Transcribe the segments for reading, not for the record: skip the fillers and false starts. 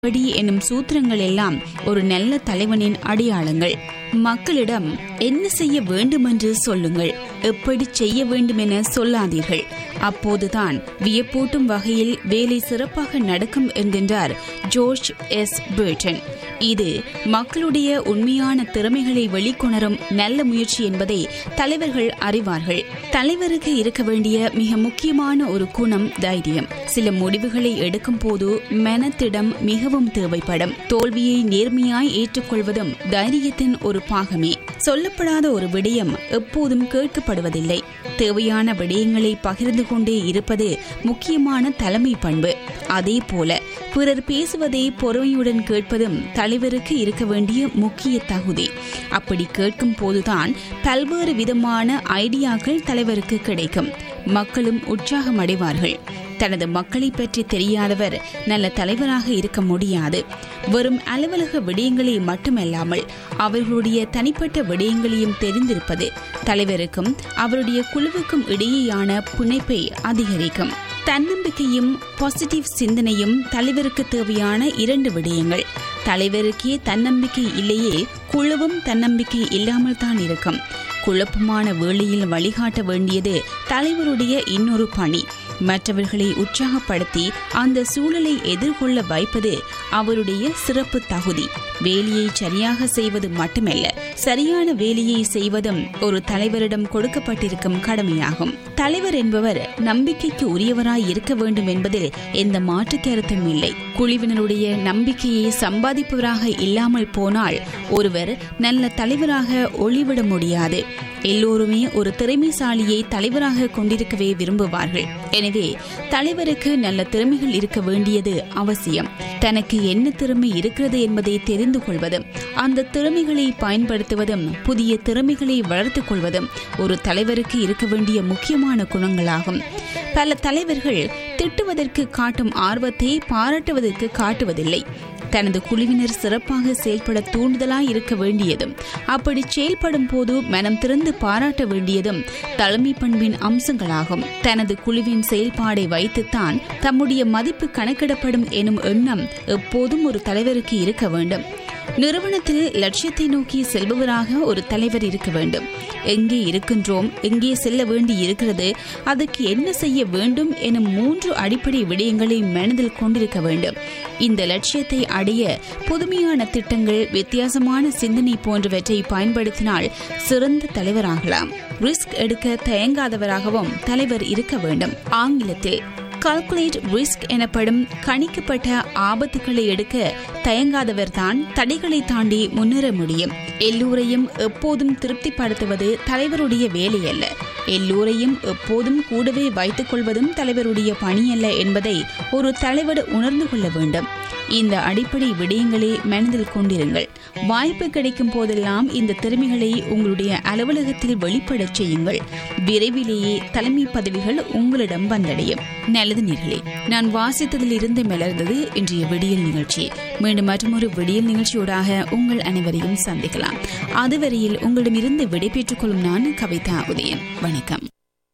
படி எனும் சூத்திரங்கள் எல்லாம் ஒரு நல்ல தலைவனின் அடையாளங்கள். மக்களிடம் என்ன செய்ய வேண்டுமென்று சொல்லுங்கள், எப்படி செய்ய வேண்டும் என சொல்லாதீர்கள். அப்போதுதான் வியப்பூட்டும் வகையில் வேலை சிறப்பாக நடக்கும் என்கின்றார் ஜோர்ஜ் எஸ் பர்டன். இது மக்களுடைய உண்மையான திறமைகளை வெளிக்கொணரும் நல்ல முயற்சி என்பதை தலைவர்கள் அறிவார்கள். தலைவருக்கு இருக்க வேண்டிய மிக முக்கியமான ஒரு குணம் தைரியம். சில முடிவுகளை எடுக்கும் போது மனத்திடம் மிகவும் தேவைப்படும். தோல்வியை நேர்மையாய் ஏற்றுக்கொள்வதும் தைரியத்தின் ஒரு பாகமே. சொல்லப்படாத ஒரு விடயம் எப்போதும் கேட்கப்படுவதில்லை. தேவையான விடயங்களை பகிர்ந்து கொண்டே இருப்பது முக்கியமான தலைமை பண்பு. அதே போல பிறர் பேசுவதை பொறுமையுடன் கேட்பதும் தலைவருக்கு இருக்க வேண்டிய முக்கிய தகுதி. அப்படி கேட்கும் போதுதான் பல்வேறு விதமான ஐடியாக்கள் தலைவருக்கு கிடைக்கும். மக்களும் உற்சாகம் அடைவார்கள். தனது மக்களை பற்றி தெரியாதவர் நல்ல தலைவராக இருக்க முடியாது. வெறும் அலுவலக விடயங்களை மட்டுமல்லாமல் அவர்களுடைய தனிப்பட்ட விடயங்களையும் தெரிந்திருப்பது தலைவருக்கும் அவருடைய குழுவுக்கும் இடையேயான பிணைப்பை அதிகரிக்கும். தன்னம்பிக்கையும் பாசிட்டிவ் சிந்தனையும் தலைவருக்கு தேவையான 2 விடயங்கள். தலைவருக்கே தன்னம்பிக்கை இல்லையே குழுவும் தன்னம்பிக்கை இல்லாமல் தான் இருக்கும். குழப்பமான வேளையில் வழிகாட்ட வேண்டியது தலைவருடைய இன்னொரு பணி. மற்றவர்களை உற்சாகப்படுத்தி அந்த சூழலை எதிர்கொள்ள வைப்பது அவருடைய சிறப்பு தகுதி. வேலையை சரியாக செய்வது மட்டுமல்ல, சரியான வேலையை செய்வதும் ஒரு தலைவரிடம் கொடுக்கப்பட்டிருக்கும் கடமையாகும். தலைவர் என்பவர் நம்பிக்கைக்கு உரியவராய் இருக்க வேண்டும் என்பதில் எந்த மாற்று கருத்தும் இல்லை. குழுவினருடைய நம்பிக்கையை சம்பாதிப்பவராக இல்லாமல் போனால் ஒருவர் நல்ல தலைவராக ஒளிவிட முடியாது. எல்லோருமே ஒரு திறமைசாலியை தலைவராக கொண்டிருக்கவே விரும்புவார்கள். எனவே தலைவருக்கு நல்ல திறமைகள் இருக்க வேண்டியது அவசியம். தனக்கு என்ன திறமை இருக்கிறது என்பதை தெரிந்து கொள்வதும் அந்த திறமைகளை பயன்படுத்துவதும் புதிய திறமைகளை வளர்த்துக் கொள்வதும் ஒரு தலைவருக்கு இருக்க வேண்டிய முக்கியமான குணங்களாகும். பல தலைவர்கள் திட்டுவதற்கு காட்டும் ஆர்வத்தை பாராட்டுவதற்கு காட்டுவதில்லை. தனது குழுவினர் சிறப்பாக செயல்பட தூண்டுதலாய் இருக்க வேண்டியதும் அப்படி செயல்படும் போது மனம் திறந்து பாராட்ட வேண்டியதும் தலைமை பண்பின் அம்சங்களாகும். தனது குழுவின் செயல்பாடை வைத்துத்தான் தம்முடைய மதிப்பு கணக்கிடப்படும் எனும் எண்ணம் எப்போதும் ஒரு தலைவருக்கு இருக்க வேண்டும். நிறுவனத்தில் லட்சியத்தை நோக்கி செல்பவராக ஒரு தலைவர் இருக்க வேண்டும். எங்கே இருக்கின்றோம், எங்கே செல்ல வேண்டி இருக்கிறது, அதற்கு என்ன செய்ய வேண்டும் எனும் 3 அடிப்படை விடயங்களை மனதில் கொண்டிருக்க வேண்டும். இந்த லட்சியத்தை அடைய புதுமையான திட்டங்கள், வித்தியாசமான சிந்தனை போன்றவற்றை பயன்படுத்தினால் சிறந்த தலைவராகலாம். ரிஸ்க் எடுக்க தயங்காதவராகவும் தலைவர் இருக்க வேண்டும். ஆங்கிலத்தில் கால்குலேட் ரிஸ்க் எனப்படும் கணிக்கப்பட்ட ஆபத்துக்களை எடுக்க தயங்காதவர் தான் தடைகளை தாண்டி முன்னேற முடியும். எல்லோரையும் எப்போதும் திருப்திப்படுத்துவது தலைவருடைய வேலை அல்ல. எல்லோரையும் எப்போதும் கூடவே வைத்துக் கொள்வதும் தலைவருடைய பணியல்ல என்பதை ஒரு தலைவர் உணர்ந்து கொள்ள வேண்டும். இந்த அடிப்படை விடயங்களை மனதில் கொண்டிருங்கள். வாய்ப்பு கிடைக்கும் போதெல்லாம் இந்த திறமைகளை உங்களுடைய அலுவலகத்தில் வெளிப்படச் செய்யுங்கள். விரைவிலேயே தலைமை பதவிகள் உங்களிடம் வந்தடையும். நல்லது நேயர்களே, நான் வாசித்ததில் இருந்து மலர்ந்தது இன்றைய விடியல் நிகழ்ச்சி. மீண்டும் மற்றொரு விடியல் நிகழ்ச்சியோடாக உங்கள் அனைவரையும் சந்திக்கலாம். அதுவரையில் உங்களிடமிருந்து விடைபெற்றுக் கொள்ளும் நான் கவிதா உதயன். வணக்கம்.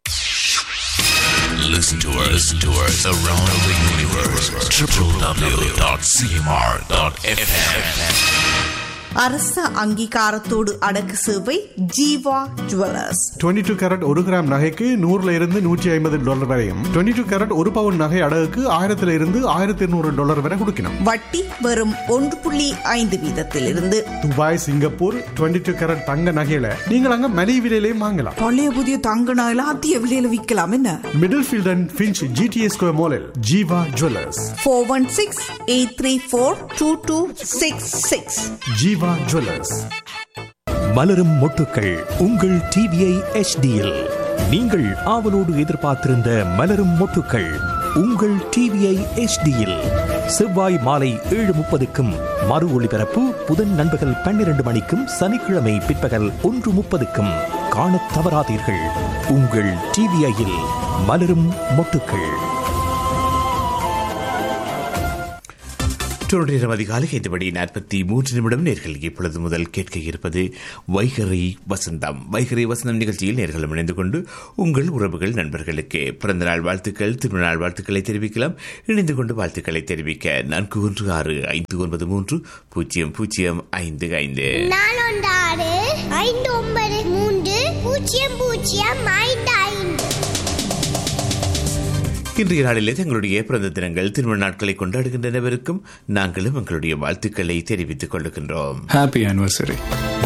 Listen to us around the universe. www.cmr.fm. அரச அங்கீகாரத்தோடு அடக்கு சேவை ஜீவா ஜுவல்லர்ஸ். 22 கேரட் 1 கிராம் நகைக்கு $100 வரையும், 22 கேரட் 1 பவுன் நகை அடகுக்கு $1200 வரை கொடுக்கணும். வட்டி வெறும் 1.5% துபாய், சிங்கப்பூர் 22 கேரட் தங்க நகையில நீங்கள் அங்க மலிவு விலையிலேயே வாங்கலாம். பழைய புதிய தங்க நகையில அதிக விலையில விற்கலாம். என்ன middle field and Finch GTA square மாலில் ஜீவா ஜுவல்லர்ஸ். 416-834-2266. ஜீவா ஜுவல்லர்ஸ். மலரும் மொட்டுக்கள் உங்கள் TVI HDயில் நீங்கள் ஆவலோடு எதிர்பார்த்திருந்த மலரும் மொட்டுக்கள் உங்கள் TVI HDயில் செவ்வாய் மாலை 7:30க்கும் மறு ஒளிபரப்பு புதன் நண்பகல் 12 மணிக்கும் சனிக்கிழமை பிற்பகல் 1:30க்கும் காணத் தவறாதீர்கள். உங்கள் TVIயில் மலரும் மொட்டுக்கள். நேரம் அதிகாலை 5:43 நேர்கள் இப்பொழுது முதல் கேட்க இருப்பது வைகரை வசந்தம். வைகரை வசந்தம் நிகழ்ச்சியில் நேர்களும் இணைந்து கொண்டு உங்கள் உறவுகள் நண்பர்களுக்கு பிறந்தநாள் வாழ்த்துக்கள், திருமணநாள் வாழ்த்துக்களை தெரிவிக்கலாம். இணைந்து கொண்டு வாழ்த்துக்களை தெரிவிக்க 4165930055. இன்றைய நாளிலே தங்களுடைய பிறந்த தினங்கள், திருமண நாட்களை கொண்டாடுகின்ற அனைவருக்கும் நாங்களும் எங்களுடைய வாழ்த்துக்களை தெரிவித்துக் கொள்ளுகின்றோம். Happy anniversary.